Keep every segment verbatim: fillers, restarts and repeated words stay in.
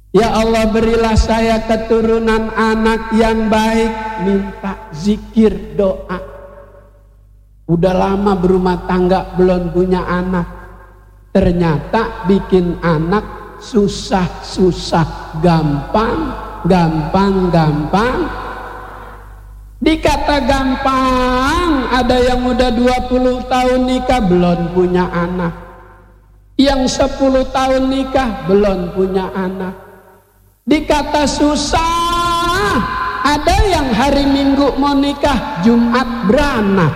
Ya Allah, berilah saya keturunan anak yang baik. Minta zikir, doa. Udah lama berumah tangga belum punya anak. Ternyata bikin anak susah-susah, gampang, gampang, gampang. Dikata gampang, ada yang udah dua puluh tahun nikah belum punya anak. Yang sepuluh tahun nikah belum punya anak. Dikata susah, ada yang hari Minggu mau nikah, Jumat beranak.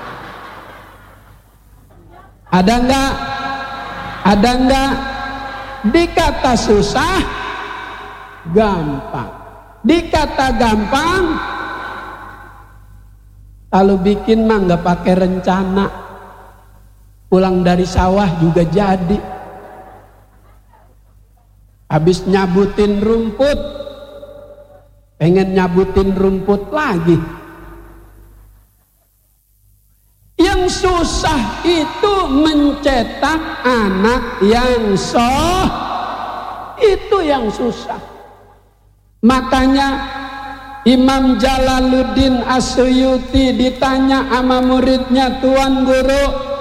Ada enggak? Ada enggak? Dikata susah, gampang. Dikata gampang, kalau bikin mah nggak pakai rencana, pulang dari sawah juga jadi. Habis nyabutin rumput, pengen nyabutin rumput lagi. Yang susah itu mencetak anak yang soh, itu yang susah. Makanya Imam Jalaluddin As-Suyuti ditanya sama muridnya, Tuan Guru,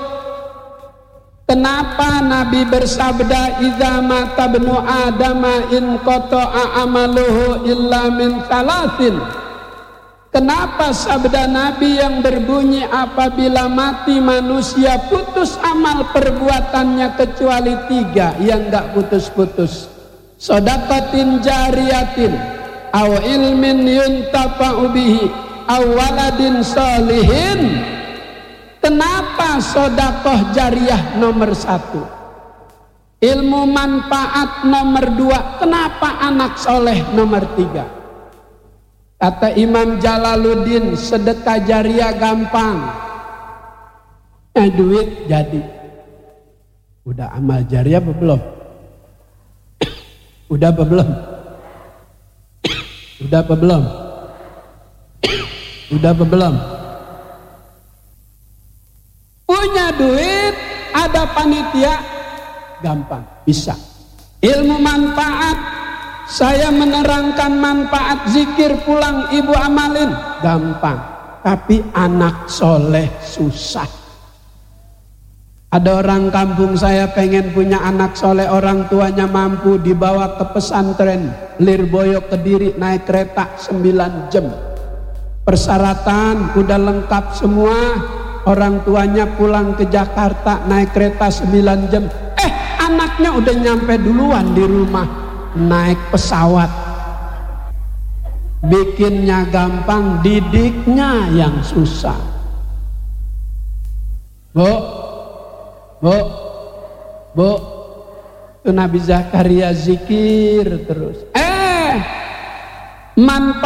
kenapa Nabi bersabda idza mata ibnu adama in qata'a amaluhu illa min salasin? Kenapa sabda Nabi yang berbunyi apabila mati manusia putus amal perbuatannya kecuali tiga yang enggak putus-putus? Shadaqatin jariyatin, aw ilmin yuntafa'u bihi, aw waladin sholihin. Kenapa sodakoh jariah nomor satu, ilmu manfaat nomor dua, kenapa anak soleh nomor tiga? Kata Imam Jalaluddin, sedekah jariah gampang, eh duit jadi. Udah amal jariah apa belum? Udah apa belum? Udah apa belum? Udah apa belum? Punya duit, ada panitia, gampang, bisa. Ilmu manfaat, saya menerangkan manfaat zikir pulang ibu amalin, gampang. Tapi anak soleh susah. Ada orang kampung saya pengen punya anak soleh, orang tuanya mampu, dibawa ke pesantren Lirboyo Kediri, naik kereta sembilan jam. Persyaratan udah lengkap semua. Orang tuanya pulang ke Jakarta naik kereta sembilan jam. Eh, anaknya udah nyampe duluan di rumah naik pesawat. Bikinnya gampang, didiknya yang susah. Bu, bu, bu, itu Nabi Zakaria zikir terus. Eh, manfaat